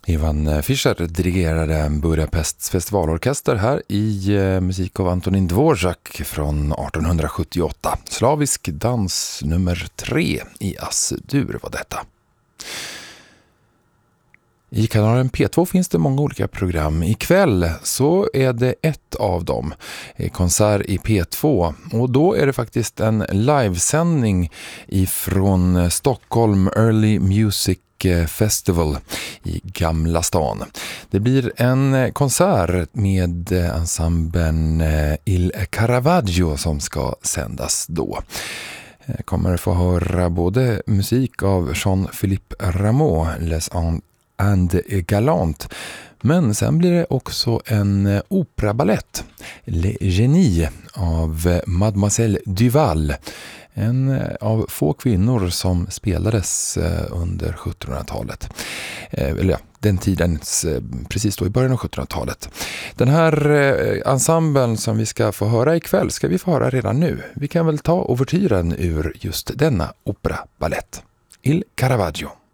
Ivan Fischer dirigerade Budapests festivalorkester här i musik av Antonin Dvorak från 1878. Slavisk dans nummer 3 i Ass-dur var detta. I kanalen P2 finns det många olika program. Ikväll så är det ett av dem, konsert i P2. Och då är det faktiskt en livesändning ifrån Stockholm Early Music Festival i Gamla stan. Det blir en konsert med ensemblen Il Caravaggio som ska sändas då. Jag kommer få höra både musik av Jean-Philippe Rameau, Les and Galant, men sen blir det också en operaballett, Le Génie av Mademoiselle Duval, en av få kvinnor som spelades under 1700-talet. Eller ja, den tiden precis då i början av 1700-talet. Den här ensemblen som vi ska få höra ikväll ska vi få höra redan nu. Vi kan väl ta ouvertyren ur just denna operaballett. Il Caravaggio.